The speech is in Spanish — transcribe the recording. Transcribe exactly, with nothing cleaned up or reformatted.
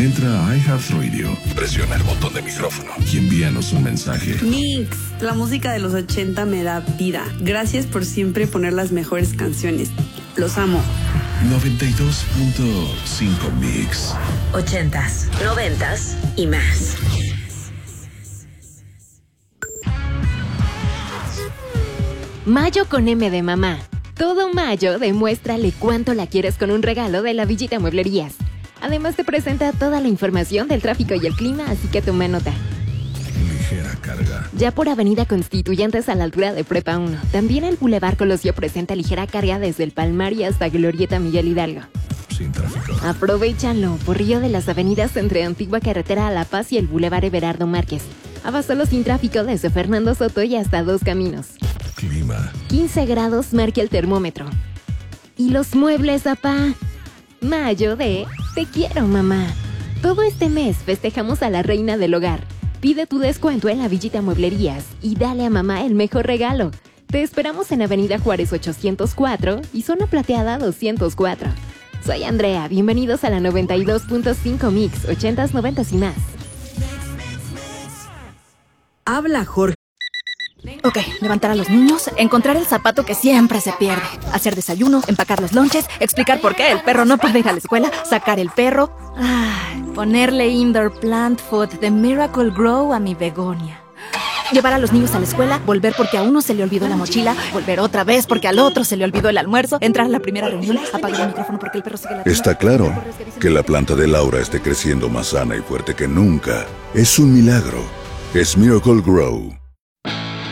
Entra a iHeartRadio, presiona el botón de micrófono y envíanos un mensaje. Mix, la música de los ochenta me da vida. Gracias por siempre poner las mejores canciones. Los amo. noventa y dos punto cinco Mix. Ochentas, noventas y más. Mayo con M de mamá. Todo mayo demuéstrale cuánto la quieres con un regalo de la Villita Mueblerías. Además te presenta toda la información del tráfico y el clima, así que toma nota. Ligera carga. Ya por Avenida Constituyentes a la altura de Prepa uno. También el Boulevard Colosio presenta ligera carga desde el Palmar y hasta Glorieta Miguel Hidalgo. Sin tráfico. Aprovechalo por Río de las avenidas entre Antigua Carretera a La Paz y el Boulevard Everardo Márquez. Abasolo sin tráfico desde Fernando Soto y hasta Dos Caminos. Clima. quince grados marca el termómetro. ¿Y los muebles, papá? Mayo de Te quiero, mamá. Todo este mes festejamos a la reina del hogar. Pide tu descuento en la Villita Mueblerías y dale a mamá el mejor regalo. Te esperamos en Avenida Juárez ochocientos cuatro y Zona Plateada doscientos cuatro. Soy Andrea, bienvenidos a la noventa y dos punto cinco Mix, ochentas, noventas y más. Habla, Jorge. Ok, levantar a los niños, encontrar el zapato que siempre se pierde, hacer desayuno, empacar los lonches, explicar por qué el perro no puede ir a la escuela, sacar el perro, ay, ponerle indoor plant food de Miracle Grow a mi begonia. Llevar a los niños a la escuela, volver porque a uno se le olvidó la mochila, volver otra vez porque al otro se le olvidó el almuerzo, entrar a la primera reunión, apagar el micrófono porque el perro sigue la... Está claro que la planta de Laura esté creciendo más sana y fuerte que nunca. Es un milagro. Es Miracle Grow.